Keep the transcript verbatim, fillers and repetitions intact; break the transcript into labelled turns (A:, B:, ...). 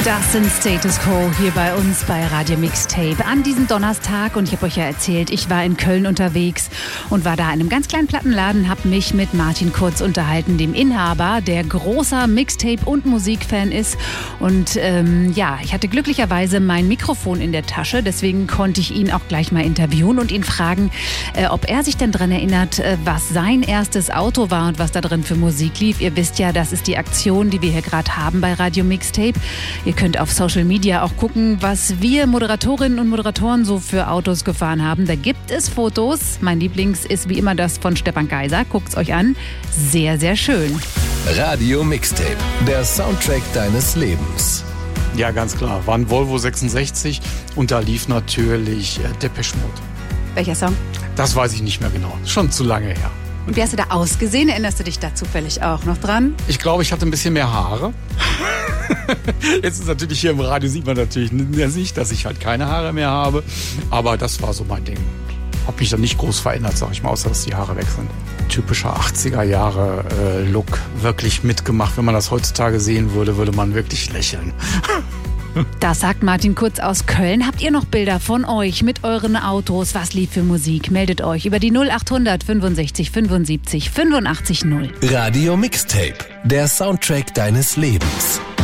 A: Das sind Status Quo hier bei uns bei Radio Mixtape an diesem Donnerstag. Und ich habe euch ja erzählt, ich war in Köln unterwegs und war da in einem ganz kleinen Plattenladen, habe mich mit Martin Kurz unterhalten, dem Inhaber, der großer Mixtape- und Musikfan ist. Und ähm, ja, ich hatte glücklicherweise mein Mikrofon in der Tasche, deswegen konnte ich ihn auch gleich mal interviewen und ihn fragen, äh, ob er sich denn daran erinnert, äh, was sein erstes Auto war und was da drin für Musik lief. Ihr wisst ja, das ist die Aktion, die wir hier gerade haben bei Radio Mixtape. Ihr könnt auf Social Media auch gucken, was wir Moderatorinnen und Moderatoren so für Autos gefahren haben. Da gibt es Fotos. Mein Lieblings ist wie immer das von Stefan Geiser. Guckt's euch an. Sehr, sehr schön.
B: Radio Mixtape, der Soundtrack deines Lebens.
C: Ja, ganz klar. War ein Volvo sechsundsechzig und da lief natürlich äh, Depeche Mode.
A: Welcher Song?
C: Das weiß ich nicht mehr genau. Schon zu lange her.
A: Und wie hast du da ausgesehen? Erinnerst du dich da zufällig auch noch dran?
C: Ich glaube, ich hatte ein bisschen mehr Haare. Jetzt ist natürlich hier im Radio, sieht man natürlich nicht, dass ich halt keine Haare mehr habe. Aber das war so mein Ding. Hab mich dann nicht groß verändert, sag ich mal, außer dass die Haare weg sind. Typischer achtziger Jahre äh, Look. Wirklich mitgemacht. Wenn man das heutzutage sehen würde, würde man wirklich lächeln.
A: Das sagt Martin Kurz aus Köln. Habt ihr noch Bilder von euch mit euren Autos? Was lief für Musik? Meldet euch über die null achthundert fünfundsechzig fünfundsiebzig fünfundachtzig null.
B: Radio Mixtape, der Soundtrack deines Lebens.